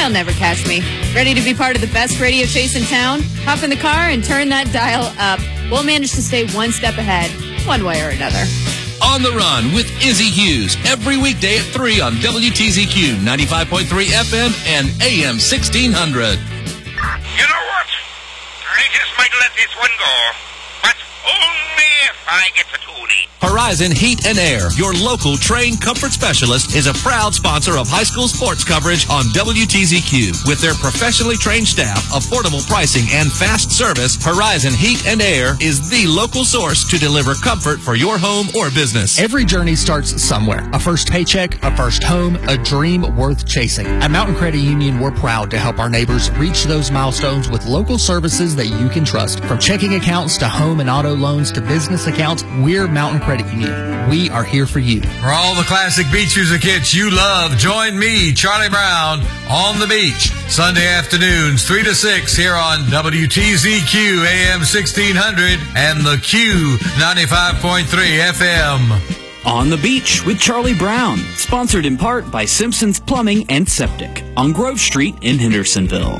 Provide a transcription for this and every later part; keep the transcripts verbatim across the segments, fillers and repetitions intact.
They'll never catch me. Ready to be part of the best radio chase in town? Hop in the car and turn that dial up. We'll manage to stay one step ahead, one way or another. On the Run with Izzy Hughes, every weekday at three on W T Z Q ninety-five point three F M and A M sixteen hundred. You know what? I just might let this one go, but only if I get the toonie. Horizon Heat and Air, your local trained comfort specialist, is a proud sponsor of high school sports coverage on W T Z Q. With their professionally trained staff, affordable pricing, and fast service, Horizon Heat and Air is the local source to deliver comfort for your home or business. Every journey starts somewhere. A first paycheck, a first home, a dream worth chasing. At Mountain Credit Union, we're proud to help our neighbors reach those milestones with local services that you can trust. From checking accounts to home and auto loans to business accounts, we're Mountain Credit Union. We are here for you. For all the classic beach music hits you love, join me, Charlie Brown, on the beach. Sunday afternoons, three to six, here on W T Z Q A M sixteen hundred and the Q ninety-five point three F M. On the Beach with Charlie Brown, sponsored in part by Simpson's Plumbing and Septic on Grove Street in Hendersonville.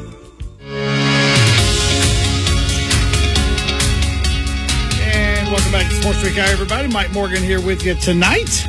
Welcome back to Sports Week, Hour, everybody. Mike Morgan here with you tonight.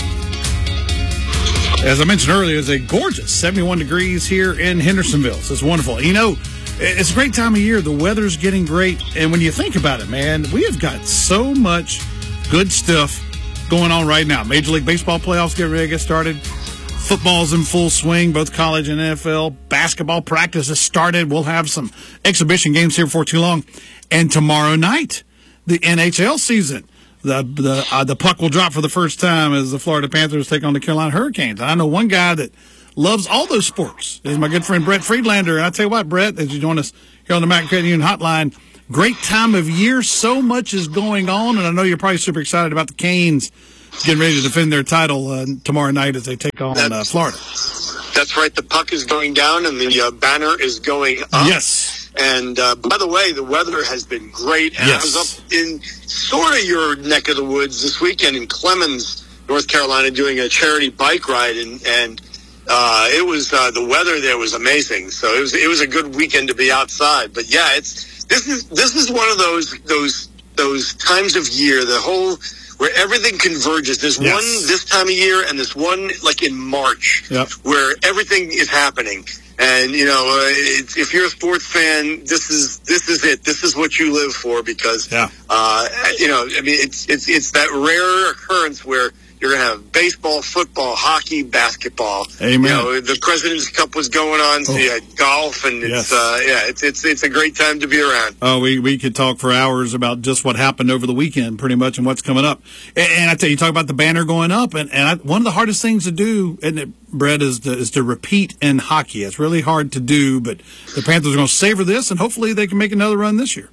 As I mentioned earlier, it's a gorgeous seventy-one degrees here in Hendersonville. So it's wonderful. You know, it's a great time of year. The weather's getting great. And when you think about it, man, we have got so much good stuff going on right now. Major League Baseball playoffs getting ready to get started. Football's in full swing, both college and N F L. Basketball practice has started. We'll have some exhibition games here before too long. And tomorrow night, the N H L season. The the uh, the puck will drop for the first time as the Florida Panthers take on the Carolina Hurricanes. And I know one guy that loves all those sports. Is my good friend Brett Friedlander. And I tell you what, Brett, as you join us here on the Mountain Credit Union Hotline, great time of year. So much is going on, and I know you're probably super excited about the Canes getting ready to defend their title uh, tomorrow night as they take on uh, Florida. That's right. The puck is going down, and the uh, banner is going up. Yes. And, uh, by the way, the weather has been great. And yes. I was up in sort of your neck of the woods this weekend in Clemens, North Carolina, doing a charity bike ride. And, and uh, it was uh, the weather there was amazing. So it was it was a good weekend to be outside. But, yeah, it's this is this is one of those those those times of year, the whole where everything converges. There's yes. one this time of year and there's one like in March yep. where everything is happening. And, you know, uh, it's, if you're a sports fan, this is this is it. This is what you live for because, yeah. uh, you know, I mean, it's it's it's that rare occurrence where you're going to have baseball, football, hockey, basketball. Amen. You know, the President's Cup was going on, so oh. you had golf, and it's, yes. uh, yeah, it's, it's it's a great time to be around. Oh, we, we could talk for hours about just what happened over the weekend, pretty much, and what's coming up. And, and I tell you, you talk about the banner going up, and, and I, one of the hardest things to do, isn't it, Brett, is to, is to repeat in hockey. It's really hard to do, but the Panthers are going to savor this, and hopefully they can make another run this year.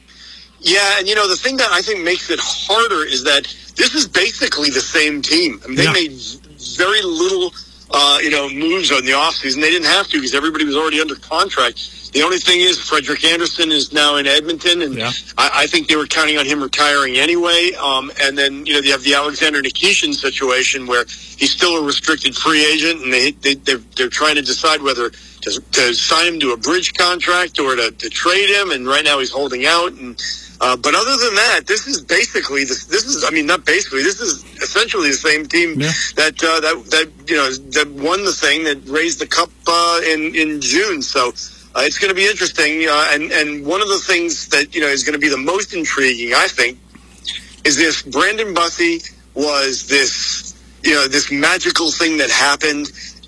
Yeah, and, you know, the thing that I think makes it harder is that this is basically the same team. I mean, they yeah. made very little, uh, you know, moves on the offseason. They didn't have to because everybody was already under contract. The only thing is Frederick Anderson is now in Edmonton, and yeah. I, I think they were counting on him retiring anyway. Um, and then, you know, you have the Alexander Nikishin situation where he's still a restricted free agent, and they, they, they're, they're trying to decide whether to, to sign him to a bridge contract or to, to trade him, and right now he's holding out. And Uh, but other than that, this is basically this. This is, I mean, not basically. This is essentially the same team yeah. that uh, that that you know that won the thing, that raised the cup uh, in in June. So uh, it's going to be interesting. Uh, and and one of the things that you know is going to be the most intriguing, I think, is if Brandon Bussey was this you know this magical thing that happened,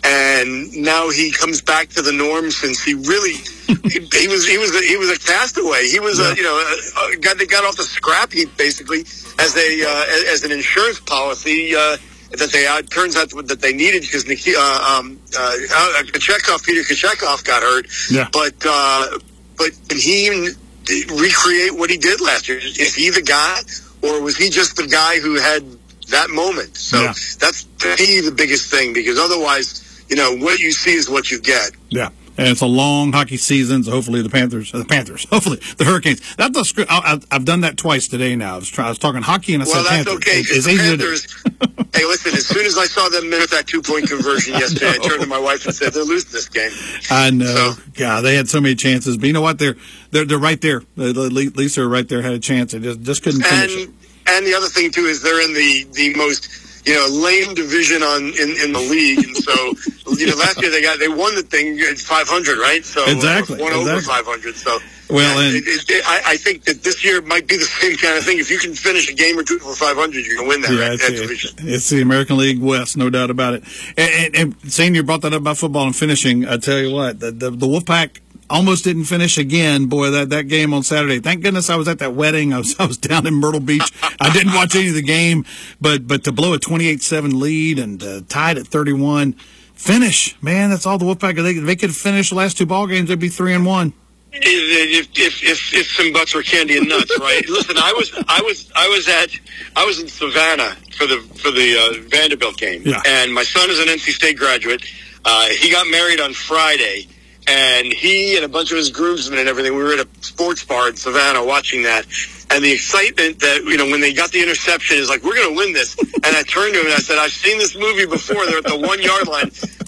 and now he comes back to the norm since he really. he, he was he was a, he was a castaway. He was yeah. a you know a, a guy that got off the scrap heap basically as a uh, as an insurance policy uh, that they uh, turns out that they needed because uh, um, uh, Kachekov, Peter Kachekov got hurt. Yeah. But uh, but can he even recreate what he did last year? Is he the guy, or was he just the guy who had that moment? So yeah. that's to me the biggest thing, because otherwise, you know, what you see is what you get. Yeah. And it's a long hockey season, so hopefully the Panthers, uh, the Panthers, hopefully the Hurricanes. That's the script. I've done that twice today now. I was, try, I was talking hockey and I well, said Panthers. Well, that's okay. It, it's the Panthers. Hey, listen, as soon as I saw them miss that two-point conversion yesterday, I, I turned to my wife and said, they're losing this game. I know. So, God, they had so many chances. But you know what? They're they're, they're right there. At least they're right there, had a chance. They just, just couldn't finish and, it. And the other thing, too, is they're in the, the most... you know, lame division on in, in the league, and so you know, last year they got they won the thing at five hundred, right? So exactly, uh, won exactly. over five hundred. So well, yeah, and it, it, it, I, I think that this year might be the same kind of thing. If you can finish a game or two for five hundred, you're gonna win that, yeah, right, it's, that division. It's the American League West, no doubt about it. And, and, and saying you brought that up about football and finishing, I tell you what, the the, the Wolfpack almost didn't finish again. Boy, that, that game on Saturday. Thank goodness I was at that wedding. I was I was down in Myrtle Beach. I didn't watch any of the game, but but to blow a twenty-eight seven lead and uh, tied at thirty-one, finish, man, that's all the Wolfpack. They they could finish the last two ball games. They'd be three and one. If if if, if some butts were candy and nuts, right? Listen, I was I was I was at I was in Savannah for the for the uh, Vanderbilt game, yeah. And my son is an N C State graduate. Uh, he got married on Friday. And he and a bunch of his groomsmen and everything, we were at a sports bar in Savannah watching that. And the excitement that, you know, when they got the interception is like, we're going to win this. And I turned to him and I said, I've seen this movie before. They're at the one-yard line.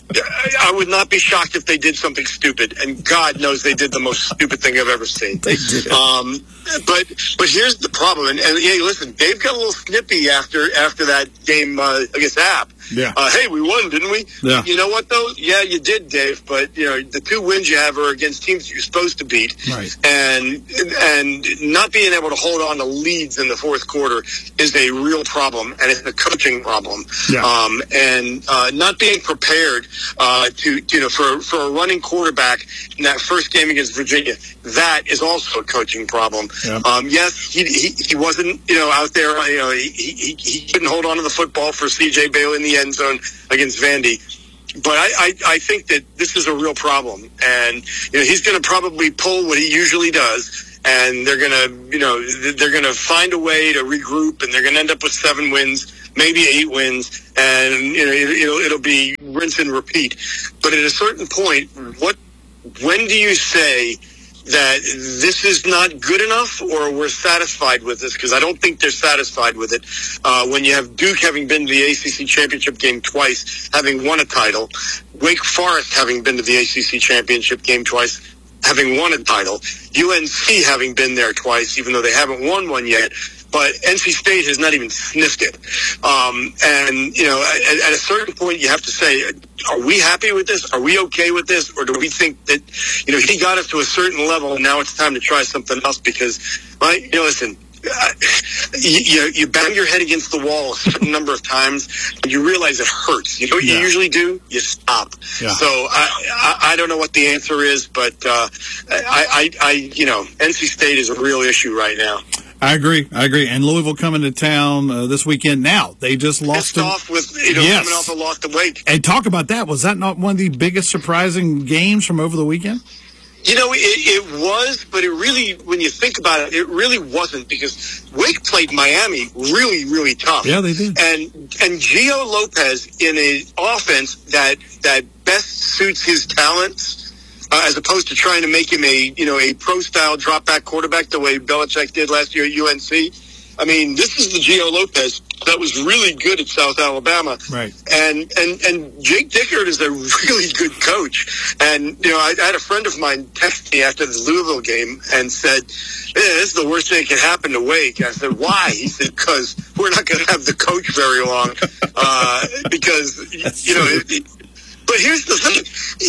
I would not be shocked if they did something stupid. And God knows they did the most stupid thing I've ever seen. They did. Um, but but here's the problem. And, and hey, listen, Dave got a little snippy after after that game uh, against App. Yeah. Uh, hey, we won, didn't we? Yeah. You know what, though? Yeah, you did, Dave. But, you know, the two wins you have are against teams you're supposed to beat. Right. And and not being able to hold on to leads in the fourth quarter is a real problem, and it's a coaching problem. Yeah. Um, and uh, not being prepared uh, to, you know, for, for a running quarterback in that first game against Virginia, that is also a coaching problem. Yeah. Um, yes, he, he he wasn't, you know, out there, you know, he, he, he couldn't hold on to the football for C J Bailey in the end zone against Vandy. But I, I, I think that this is a real problem. And, you know, he's going to probably pull what he usually does. And they're going to, you know, they're going to find a way to regroup. And they're going to end up with seven wins, maybe eight wins. And, you know, it, it'll, it'll be rinse and repeat. But at a certain point, what, when do you say that this is not good enough or we're satisfied with this? Because I don't think they're satisfied with it. Uh, when you have Duke having been to the A C C championship game twice, having won a title, Wake Forest having been to the A C C championship game twice, having won a title, U N C having been there twice, even though they haven't won one yet, but N C State has not even sniffed it. Um, and, you know, at, at a certain point, you have to say, are we happy with this? Are we okay with this? Or do we think that, you know, he got us to a certain level and now it's time to try something else? Because, right, you know, listen, uh, you, you, you bang your head against the wall a certain number of times and you realize it hurts. You know what yeah. you usually do? You stop. Yeah. So I, I, I don't know what the answer is, but uh, I, I, I, you know, N C State is a real issue right now. I agree. I agree. And Louisville coming to town uh, this weekend. Now they just lost. Pissed off with you know yes. coming off a loss to Wake. And talk about that. Was that not one of the biggest surprising games from over the weekend? You know, it, it was, but it really, when you think about it, it really wasn't because Wake played Miami really, really tough. Yeah, they did. And and Gio Lopez in an offense that that best suits his talents. Uh, as opposed to trying to make him a, you know, a pro-style drop-back quarterback the way Belichick did last year at U N C. I mean, this is the Gio Lopez that was really good at South Alabama. Right. And, and, and Jake Dickert is a really good coach. And, you know, I, I had a friend of mine text me after the Louisville game and said, eh, this is the worst thing that could happen to Wake. I said, why? He said, because we're not going to have the coach very long. Uh, because, That's you know, true. it, it, but here's the thing,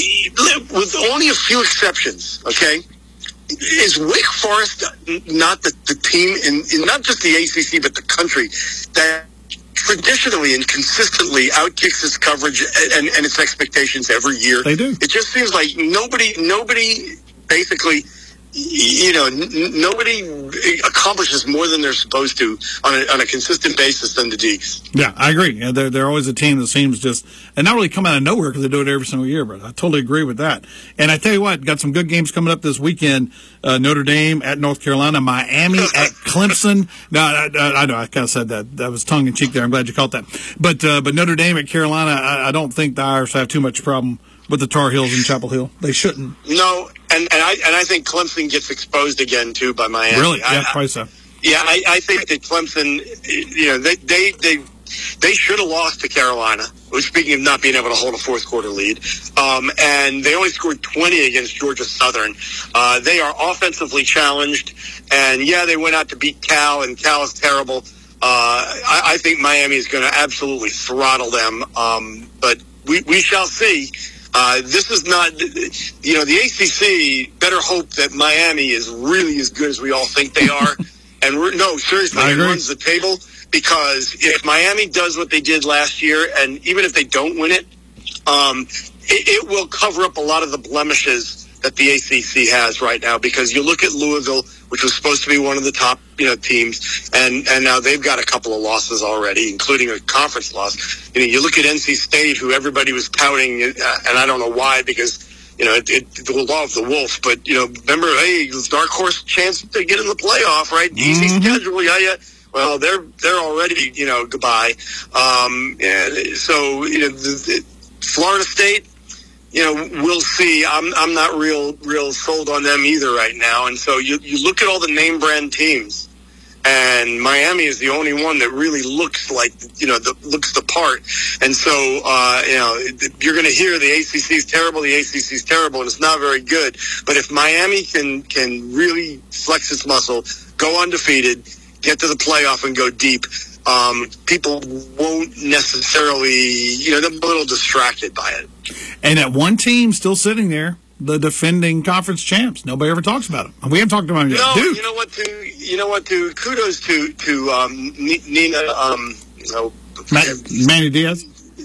with only a few exceptions, okay, is Wake Forest not the, the team in, in not just the A C C but the country that traditionally and consistently outkicks its coverage and, and its expectations every year? They do. It just seems like nobody, nobody basically, you know, n- nobody accomplishes more than they're supposed to on a, on a consistent basis than the Deeks. Yeah, I agree. Yeah, they're, they're always a team that seems just, and not really come out of nowhere because they do it every single year, but I totally agree with that. And I tell you what, got some good games coming up this weekend. Uh, Notre Dame at North Carolina, Miami at Clemson. No, I, I, I know, I kind of said that. That was tongue-in-cheek there. I'm glad you caught that. But uh, but Notre Dame at Carolina, I, I don't think the Irish have too much problem with the Tar Heels in Chapel Hill. They shouldn't. No, and, and I and I think Clemson gets exposed again too by Miami. Really? Yeah, I, probably so. Yeah, I, I think that Clemson, you know, they they they, they should have lost to Carolina. Speaking of not being able to hold a fourth quarter lead, um, and they only scored twenty against Georgia Southern. Uh, they are offensively challenged, and yeah, they went out to beat Cal, and Cal is terrible. Uh, I, I think Miami is going to absolutely throttle them, um, but we, we shall see. Uh, this is not, you know, the A C C better hope that Miami is really as good as we all think they are. And we're, no, seriously, it runs the table, because if Miami does what they did last year, and even if they don't win it, um, it, it will cover up a lot of the blemishes that the A C C has right now. Because you look at Louisville, which was supposed to be one of the top, you know, teams, and, and now they've got a couple of losses already, including a conference loss. You know, you look at N C State, who everybody was touting, uh, and I don't know why, because, you know, it, it, the law of the wolf. But, you know, remember, hey, dark horse chance to get in the playoff, right? Mm-hmm. Easy schedule, yeah, yeah. Well, they're they're already, you know, goodbye. Um, and so, you know, the, the Florida State, you know, we'll see. I'm I'm not real real sold on them either right now. And so you you look at all the name brand teams, and Miami is the only one that really looks like, you know, the, looks the part. And so, uh, you know, you're going to hear the A C C is terrible, the A C C is terrible, and it's not very good. But if Miami can can really flex its muscle, go undefeated, get to the playoff, and go deep, um, people won't necessarily, you know, they're a little distracted by it. And that one team still sitting there, the defending conference champs. Nobody ever talks about them. We haven't talked about them yet. No, Duke. you know what? To you know what? To kudos to to um, Nina. Um, you know, Ma- Manny Diaz.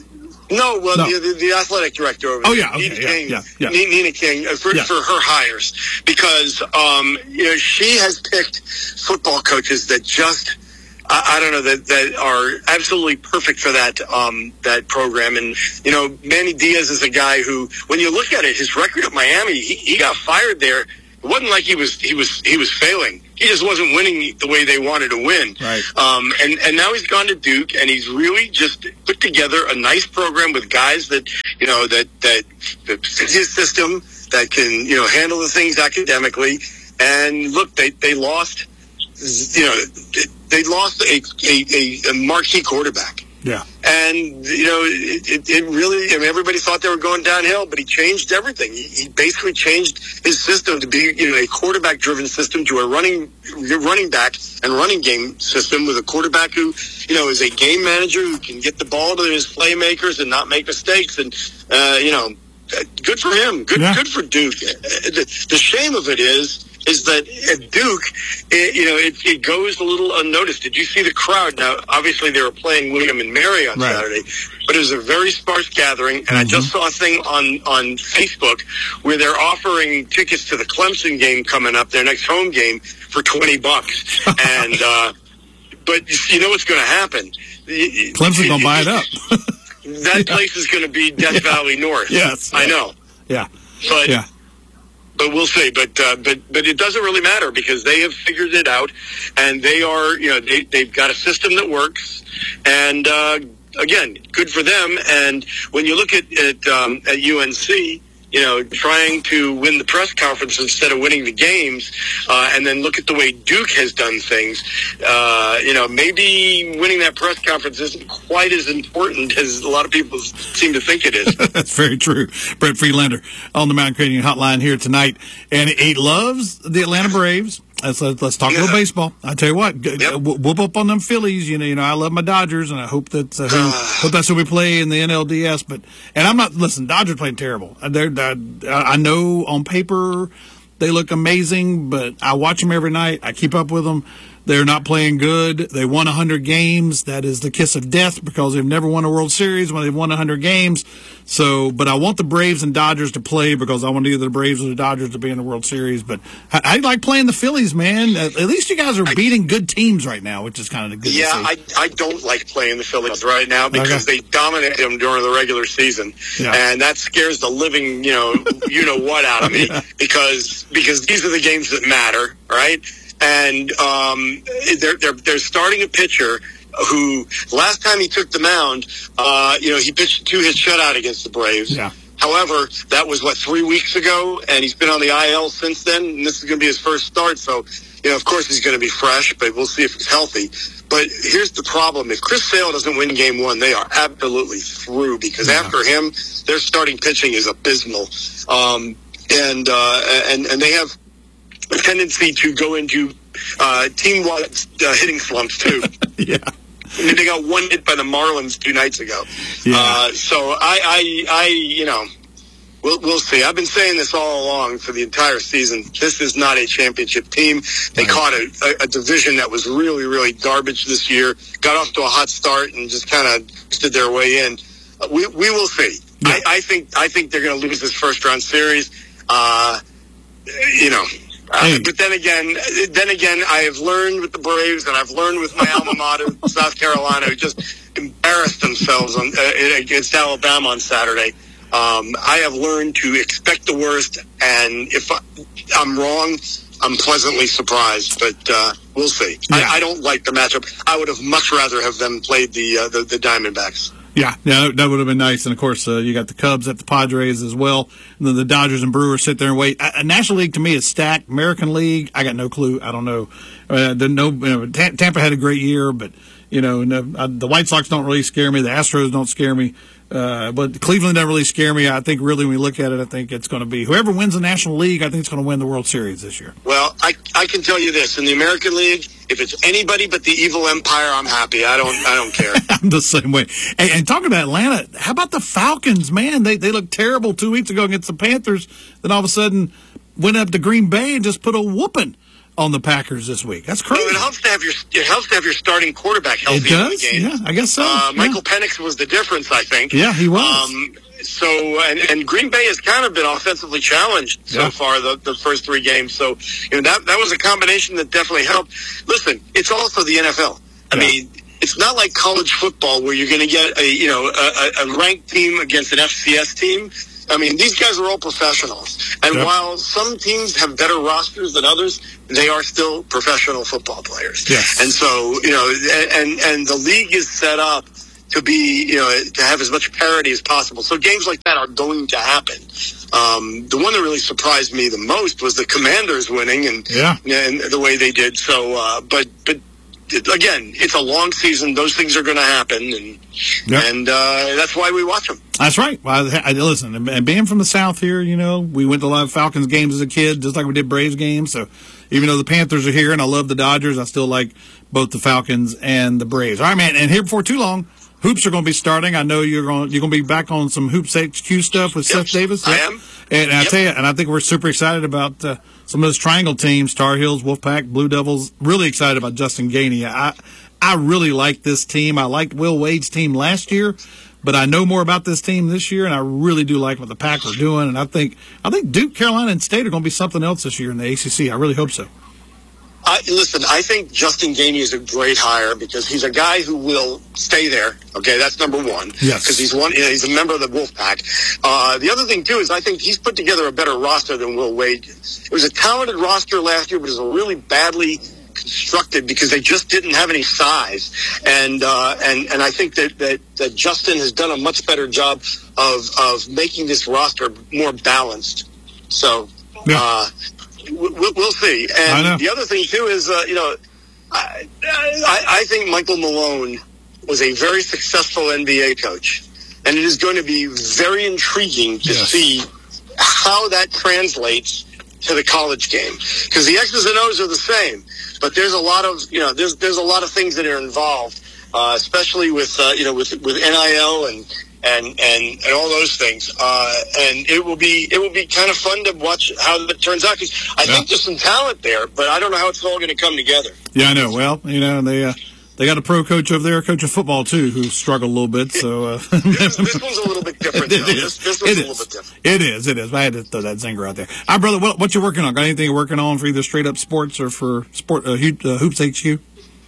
No, well, no. The, the, the athletic director over oh, there, yeah, okay, Nina yeah, King, yeah, yeah. Nina King, uh, for, yeah. for her hires, because um, you know, she has picked football coaches that just. I don't know, that, that are absolutely perfect for that um, that program. And, you know, Manny Diaz is a guy who, when you look at it, his record at Miami, he, he got fired there. It wasn't like he was he was he was failing. He just wasn't winning the way they wanted to win. Right. Um, and and now he's gone to Duke, and he's really just put together a nice program with guys that, you know, that that that fit his system, that can, you know, handle the things academically. And look, they they lost. You know, they lost a, a, a marquee quarterback. Yeah. And, you know, it, it, it really, I mean, everybody thought they were going downhill, but he changed everything. He, he basically changed his system to be, you know, a quarterback-driven system to a running running back and running game system with a quarterback who, you know, is a game manager who can get the ball to his playmakers and not make mistakes. And, uh, you know, good for him. Good, yeah. good for Duke. The, the shame of it is, is that at Duke, it, you know, it, it goes a little unnoticed. Did you see the crowd? Now, obviously, they were playing William and Mary on right. Saturday, but it was a very sparse gathering. And mm-hmm. I just saw a thing on, on Facebook where they're offering tickets to the Clemson game coming up, their next home game, for twenty bucks. and uh, but you know what's going to happen? Clemson's going to buy it up. That yeah. place is going to be Death yeah. Valley North. Yes, I know. Yeah, but. Yeah. But we'll see. But uh, but but it doesn't really matter because they have figured it out, and they are, you know, they they've got a system that works, and uh, again, good for them. And when you look at at, um, at U N C, you know, trying to win the press conference instead of winning the games, uh, and then look at the way Duke has done things, uh, you know, maybe winning that press conference isn't quite as important as a lot of people seem to think it is. That's very true. Brett Friedlander on the Mountain Cranium Hotline here tonight, and he loves the Atlanta Braves. Let's, let's talk yeah. a little baseball. I tell you what, yep. whoop up on them Phillies. You know, you know, I love my Dodgers, and I hope that's uh, who, hope that's who we play in the N L D S. But and I'm not listen. Dodgers playing terrible. They're, they're, I know on paper they look amazing, but I watch them every night. I keep up with them. They're not playing good. They won one hundred games. That is the kiss of death because they've never won a World Series when they've won one hundred games. So, but I want the Braves and Dodgers to play because I want either the Braves or the Dodgers to be in the World Series. But I, I like playing the Phillies, man. At, at least you guys are beating good teams right now, which is kind of good yeah, to see. I, I don't like playing the Phillies right now because okay. they dominate them during the regular season. Yeah. And that scares the living, you know, you know what out of me yeah. because because these are the games that matter, right? And um, they're, they're, they're starting a pitcher who, last time he took the mound, uh, you know, he pitched a two-hit shutout against the Braves. Yeah. However, that was, what, three weeks ago, and he's been on the I L since then, and this is going to be his first start. So, you know, of course he's going to be fresh, but we'll see if he's healthy. But here's the problem. If Chris Sale doesn't win game one, they are absolutely through, because yeah. after him, their starting pitching is abysmal. Um, and, uh, and, and they have a tendency to go into uh, team-wide uh, hitting slumps, too. yeah. I mean, they got one hit by the Marlins two nights ago. Yeah. Uh, so I, I, I, you know, we'll, we'll see. I've been saying this all along for the entire season. This is not a championship team. They right. caught a, a, a division that was really, really garbage this year, got off to a hot start, and just kind of stood their way in. Uh, we, we will see. Yeah. I, I think, I think they're going to lose this first round series. Uh, you know. Uh, but then again, then again, I have learned with the Braves, and I've learned with my alma mater, South Carolina, who just embarrassed themselves on, uh, against Alabama on Saturday. Um, I have learned to expect the worst, and if I, I'm wrong, I'm pleasantly surprised. But uh, we'll see. Yeah. I, I don't like the matchup. I would have much rather have them played the uh, the, the Diamondbacks. Yeah, yeah, that would have been nice. And, of course, uh, you got the Cubs at the Padres as well. And then the Dodgers and Brewers sit there and wait. Uh, National League, to me, is stacked. American League, I got no clue. I don't know. Uh, the, no, you know, Tampa had a great year, but, you know, no, uh, the White Sox don't really scare me. The Astros don't scare me. Uh, but Cleveland doesn't really scare me. I think, really, when we look at it, I think it's going to be whoever wins the National League, I think it's going to win the World Series this year. Well, I, I can tell you this. In the American League, if it's anybody but the evil empire, I'm happy. I don't I don't care. I'm the same way. And, and talking about Atlanta, how about the Falcons? Man, they, they looked terrible two weeks ago against the Panthers. Then all of a sudden went up to Green Bay and just put a whooping on the Packers this week. That's crazy. Well, it helps to have your it helps to have your starting quarterback healthy it does? in the game. Yeah, I guess so. Uh, yeah. Michael Penix was the difference, I think. Yeah, he was. Um, so, and, and Green Bay has kind of been offensively challenged so yeah. far the, the first three games. So, you know, that that was a combination that definitely helped. Listen, it's also the N F L. I yeah. mean, it's not like college football where you're going to get a you know a, a ranked team against an F C S team. I mean, these guys are all professionals. And yep. while some teams have better rosters than others, they are still professional football players. Yes. And so, you know, and, and the league is set up to be, you know, to have as much parity as possible. So games like that are going to happen. Um, the one that really surprised me the most was the Commanders winning and, yeah. and the way they did. So, uh, but, but, again, it's a long season. Those things are going to happen, and yep. and uh, that's why we watch them. That's right. Well, I, I, listen, and being from the South here, you know, we went to a lot of Falcons games as a kid, just like we did Braves games. So even though the Panthers are here and I love the Dodgers, I still like both the Falcons and the Braves. All right, man, and here before too long, hoops are going to be starting. I know you're going you're going to be back on some Hoops H Q stuff with yep. Seth Davis. I yep. am. And, and yep. I tell you, and I think we're super excited about uh, some of those triangle teams: Tar Heels, Wolfpack, Blue Devils. Really excited about Justin Gainey. I I really like this team. I liked Will Wade's team last year, but I know more about this team this year, and I really do like what the Pack are doing. And I think I think Duke, Carolina, and State are going to be something else this year in the A C C. I really hope so. I, listen, I think Justin Gainey is a great hire because he's a guy who will stay there. Okay, that's number one. Yes. Because he's one. You know, he's a member of the Wolfpack. Uh, the other thing too is I think he's put together a better roster than Will Wade did. It was a talented roster last year, but it was a really badly constructed because they just didn't have any size. And uh, and and I think that, that that Justin has done a much better job of of making this roster more balanced. So. Yeah. Uh, We'll, we'll see. And the other thing, too, is, uh, you know, I, I, I think Michael Malone was a very successful N B A coach. And it is going to be very intriguing to yes. see how that translates to the college game. Because the X's and O's are the same. But there's a lot of, you know, there's there's a lot of things that are involved, uh, especially with, uh, you know, with with N I L and And, and and all those things, uh, and it will be it will be kind of fun to watch how that turns out. Because I yeah. think there's some talent there, but I don't know how it's all going to come together. Yeah, I know. Well, you know they uh, they got a pro coach over there, a coach of football too, who struggled a little bit. So uh, this, this one's a little bit different. it, it this, this one's it a little is. bit different. It is. It is. I had to throw that zinger out there. All right, brother. What, what you working on? Got anything you're working on for either straight up sports or for sport uh, Hoops H Q?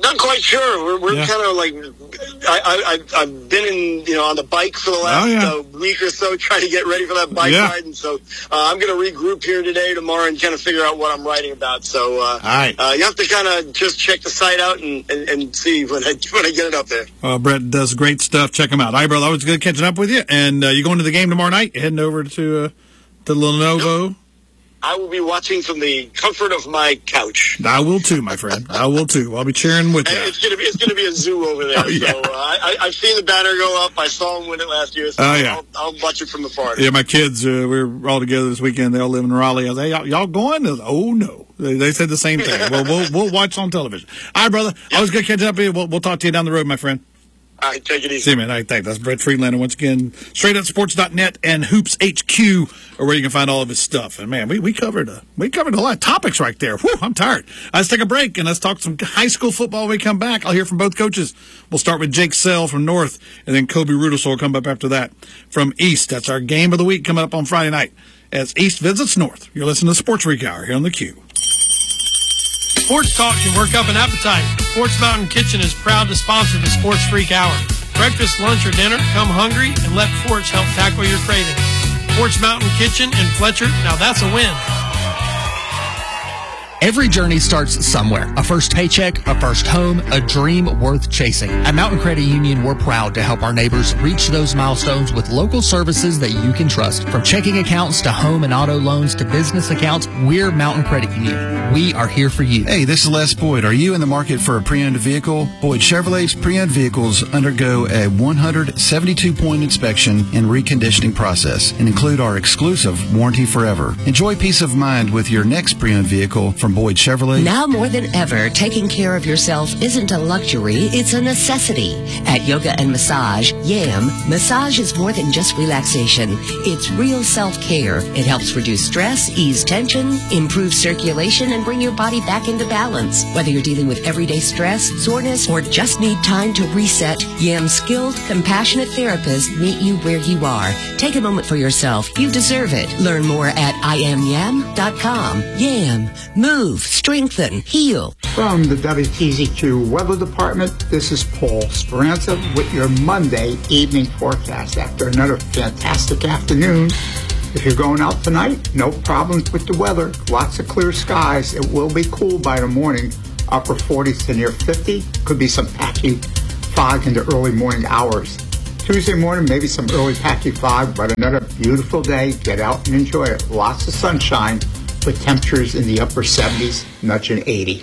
Not quite sure. We're, we're Yeah. kind of like, I, I, I- I've been in, you know, on the bike for the last Oh, yeah. uh, week or so, trying to get ready for that bike Yeah. ride. And so uh, I'm going to regroup here today, tomorrow, and kind of figure out what I'm writing about. So uh, All right. uh, you have to kind of just check the site out and, and, and see when I, when I get it up there. Uh, Brett does great stuff. Check him out. All right, brother. Always good catching up with you. And uh, you going to the game tomorrow night? Heading over to uh, to Lenovo? I will be watching from the comfort of my couch. I will too, my friend. I will too. I'll be cheering with And you. it's gonna be it's gonna be a zoo over there. Oh, yeah. So uh, I, I've seen the banner go up. I saw him win it last year. So Oh, yeah. I'll, I'll watch it from afar. Yeah, my kids, uh, we were all together this weekend. They all live in Raleigh. I was like, hey, y'all, y'all going? They was, oh, no. They, they said the same thing. Well, we'll we'll watch on television. All right, brother. Always good catching up with you. We'll, we'll talk to you down the road, my friend. All right, take it easy. See you, man. All right, thanks. That's Brett Friedlander once again. straight up sports dot net and Hoops H Q are where you can find all of his stuff. And, man, we, we covered a, we covered a lot of topics right there. Whew, I'm tired. Let's take a break, and let's talk some high school football when we come back. I'll hear from both coaches. We'll start with Jake Sell from North, and then Kobe Rudelsel will come up after that from East. That's our game of the week coming up on Friday night as East visits North. You're listening to Sports Freak Hour here on the Q. Sports talk can work up an appetite. Sports Mountain Kitchen is proud to sponsor the Sports Freak Hour. Breakfast, lunch, or dinner, come hungry and let Forts help tackle your cravings. Sports Mountain Kitchen in Fletcher, now that's a win. Every journey starts somewhere. A first paycheck, a first home, a dream worth chasing. At Mountain Credit Union, we're proud to help our neighbors reach those milestones with local services that you can trust. From checking accounts to home and auto loans to business accounts, we're Mountain Credit Union. We are here for you. Hey, this is Les Boyd. Are you in the market for a pre-owned vehicle? Boyd Chevrolet's pre-owned vehicles undergo a one hundred seventy-two point inspection and reconditioning process and include our exclusive Warranty Forever. Enjoy peace of mind with your next pre-owned vehicle from Boyd Chevrolet. Now more than ever, taking care of yourself isn't a luxury, it's a necessity. At Yoga and Massage, YAM, massage is more than just relaxation. It's real self-care. It helps reduce stress, ease tension, improve circulation, and bring your body back into balance. Whether you're dealing with everyday stress, soreness, or just need time to reset, YAM's skilled, compassionate therapists meet you where you are. Take a moment for yourself. You deserve it. Learn more at I am yam dot com. YAM. Move. Strengthen. Heal. From the W T Z Q Weather Department, this is Paul Speranza with your Monday evening forecast. After another fantastic afternoon, if you're going out tonight, no problems with the weather. Lots of clear skies. It will be cool by the morning, upper forties to near fifty. Could be some patchy fog in the early morning hours. Tuesday morning, maybe some early patchy fog, but another beautiful day. Get out and enjoy it. Lots of sunshine with temperatures in the upper seventies, nudging eighty.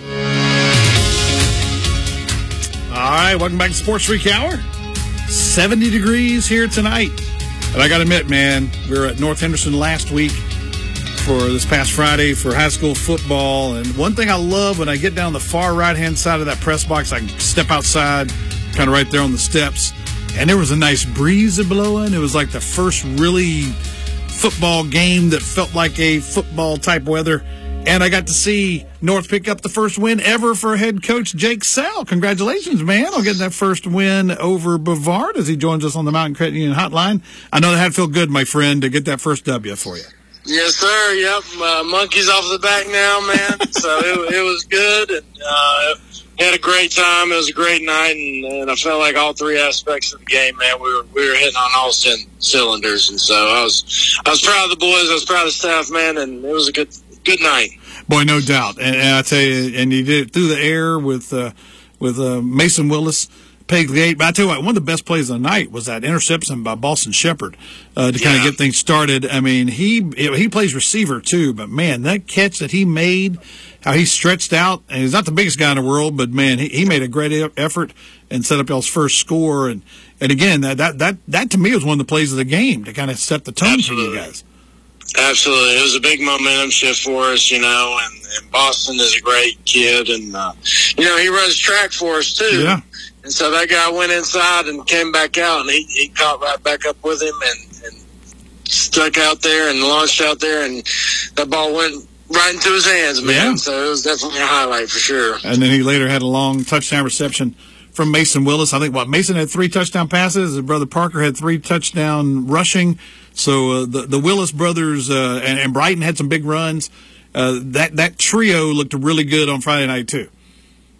All right, welcome back to Sports Freak Hour. seventy degrees here tonight. And I got to admit, man, we were at North Henderson last week for this past Friday for high school football. And one thing I love when I get down the far right-hand side of that press box, I can step outside, kind of right there on the steps. And there was a nice breeze blowing. It was like the first really football game that felt like a football-type weather. And I got to see North pick up the first win ever for head coach Jake Sell. Congratulations, man, on getting that first win over Brevard as he joins us on the Mountain Credit Union hotline. I know that had to feel good, my friend, to get that first W for you. Yes, sir. Yep. Uh, monkey's off the back now, man. So it, it was good. And uh, had a great time. It was a great night, and, and I felt like all three aspects of the game, man, we were we were hitting on all c- cylinders. And so I was I was proud of the boys. I was proud of the staff, man, and it was a good good night. Boy, no doubt. And, and I tell you, and you did it through the air with uh, with uh, Mason Willis. Pegged the gate. But I tell you what, one of the best plays of the night was that interception by Boston Shepard uh, to yeah. kind of get things started. I mean, he he plays receiver too, but man, that catch that he made, how he stretched out, and he's not the biggest guy in the world, but man, he, he made a great effort and set up y'all's first score. And, and again, that, that that that to me was one of the plays of the game to kind of set the tone Absolutely. for you guys. Absolutely. It was a big momentum shift for us, you know, and, and Boston is a great kid, and, uh, you know, he runs track for us too. Yeah. And so that guy went inside and came back out, and he, he caught right back up with him and, and stuck out there and launched out there, and that ball went right into his hands, man. Yeah. So it was definitely a highlight for sure. And then he later had a long touchdown reception from Mason Willis. I think, what, Mason had three touchdown passes. His brother Parker had three touchdown rushing. So uh, the, the Willis brothers uh, and, and Brighton had some big runs. Uh, that, that trio looked really good on Friday night, too.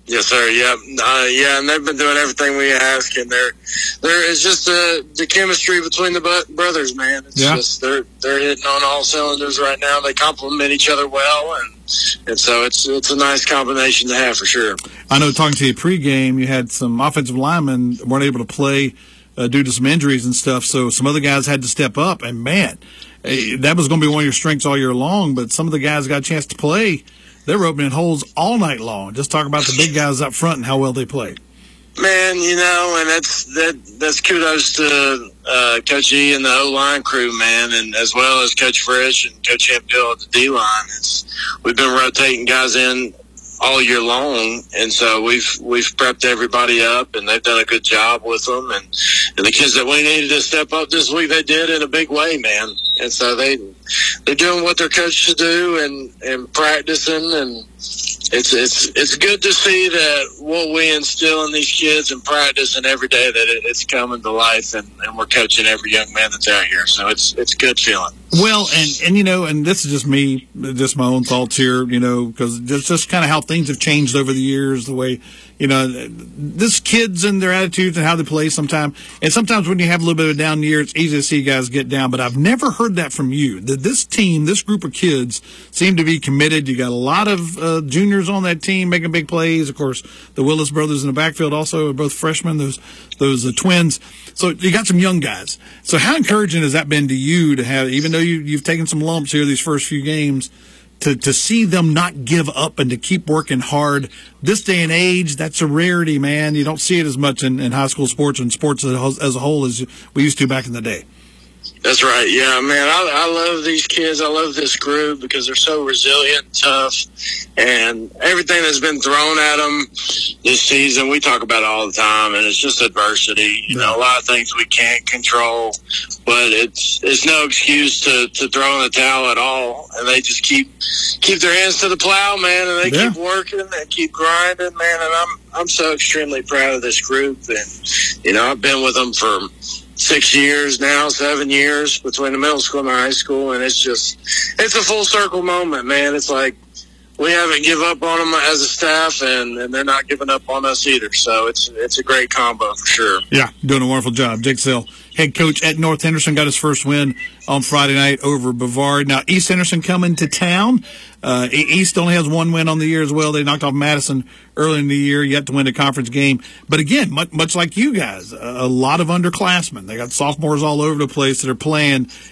Yes, sir. Yep. Uh, yeah, and they've been doing everything we ask, and they're they're it's just the the chemistry between the bu- brothers, man. It's Yeah. just they're they're hitting on all cylinders right now. They complement each other well, and and so it's it's a nice combination to have for sure. I know talking to you pregame, you had some offensive linemen weren't able to play uh, due to some injuries and stuff, so some other guys had to step up, and man, eh, that was going to be one of your strengths all year long, but some of the guys got a chance to play. They were opening holes all night long. Just talk about the big guys up front and how well they played. Man, you know, and that's that that's kudos to uh, Coach E and the O-line crew, man, and as well as Coach Frisch and Coach Hemphill at the D-line. It's, we've been rotating guys in all year long, and so we've we've prepped everybody up, and they've done a good job with them. And, and the kids that we needed to step up this week, they did in a big way, man. And so they they're doing what they're coached to do, and, and practicing, and it's it's it's good to see that what we instill in these kids and practice and every day that it, it's coming to life, and, and we're coaching every young man that's out here. So it's it's a good feeling. Well, and, and you know, and this is just me, just my own thoughts here, you know, because it's just kind of how things have changed over the years, the way, you know, this kids and their attitudes and how they play sometimes. And sometimes when you have a little bit of a down year, it's easy to see guys get down. But I've never heard that from you. That this team, this group of kids seem to be committed. You got a lot of uh, juniors on that team making big plays. Of course, the Willis brothers in the backfield also are both freshmen, those, those uh, twins. So you got some young guys. So how encouraging has that been to you to have, even though you, you've taken some lumps here these first few games, to, to see them not give up and to keep working hard? This day and age, that's a rarity, man. You don't see it as much in, in high school sports and sports as a, as a whole as we used to back in the day. That's right. Yeah, man, I, I love these kids. I love this group because they're so resilient and tough, and everything that's been thrown at them this season, we talk about it all the time, and it's just adversity. You know, a lot of things we can't control, but it's it's no excuse to, to throw in the towel at all, and they just keep keep their hands to the plow, man, and they Yeah. keep working and keep grinding, man, and I'm I'm so extremely proud of this group, and, you know, I've been with them for six years now, seven years between the middle school and the high school, and it's just, it's a full circle moment, man. It's like we haven't give up on them as a staff, and, and they're not giving up on us either. So it's it's a great combo for sure. Yeah, doing a wonderful job. Jake Zell, head coach at North Henderson, got his first win on Friday night over Brevard. Now, East Henderson coming to town. Uh, East only has one win on the year as well. They knocked off Madison early in the year, yet to win a conference game. But again, much, much like you guys, a, a lot of underclassmen. They got sophomores all over the place that are playing.